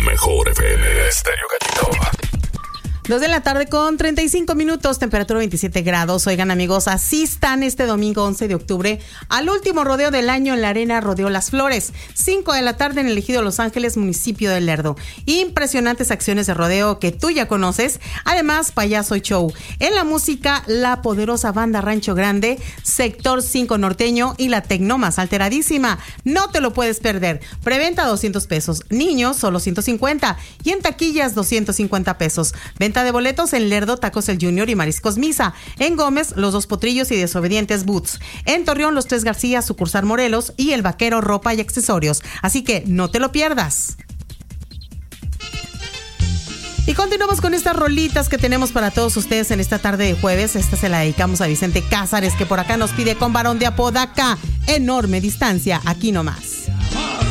Mejor FM Estéreo Gatito. 2 de la tarde con 35 minutos, temperatura 27 grados. Oigan, amigos, asistan este domingo 11 de octubre al último rodeo del año en la Arena Rodeo Las Flores. 5 de la tarde en el Ejido Los Ángeles, municipio de Lerdo. Impresionantes acciones de rodeo que tú ya conoces. Además, payaso y show. En la música, la poderosa banda Rancho Grande, Sector 5 Norteño y la tecno más alteradísima. No te lo puedes perder. Preventa 200 pesos. Niños, solo 150. Y en taquillas, 250 pesos. Venta de boletos en Lerdo, Tacos el Junior y Mariscos Misa. En Gómez, Los Dos Potrillos y Desobedientes Boots. En Torreón, Los Tres García, Sucursal Morelos y El Vaquero, Ropa y Accesorios. Así que no te lo pierdas. Y continuamos con estas rolitas que tenemos para todos ustedes en esta tarde de jueves. Esta se la dedicamos a Vicente Cázares, que por acá nos pide Con Varón de Apodaca. Enorme distancia, aquí nomás.